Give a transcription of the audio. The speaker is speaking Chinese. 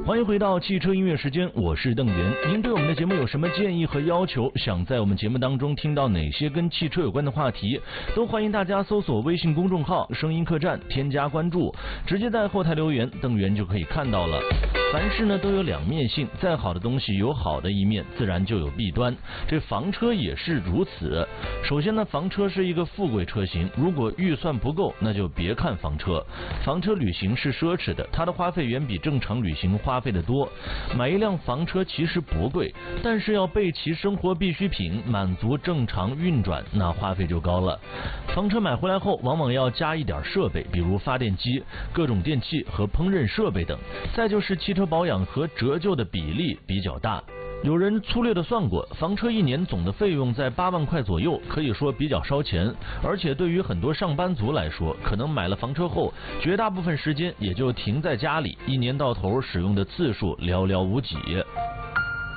欢迎回到汽车音乐时间，我是邓源。您对我们的节目有什么建议和要求？想在我们节目当中听到哪些跟汽车有关的话题？都欢迎大家搜索微信公众号声音客栈，添加关注，直接在后台留言，邓源就可以看到了。凡事呢都有两面性，再好的东西有好的一面，自然就有弊端。这房车也是如此。首先呢，房车是一个富贵车型，如果预算不够，那就别看房车。房车旅行是奢侈的，它的花费远比正常旅行花费的多。买一辆房车其实不贵，但是要备齐生活必需品，满足正常运转，那花费就高了。房车买回来后，往往要加一点设备，比如发电机、各种电器和烹饪设备等。再就是汽车保养和折旧的比例比较大。有人粗略的算过，房车一年总的费用在8万块左右，可以说比较烧钱。而且对于很多上班族来说，可能买了房车后，绝大部分时间也就停在家里，一年到头使用的次数寥寥无几。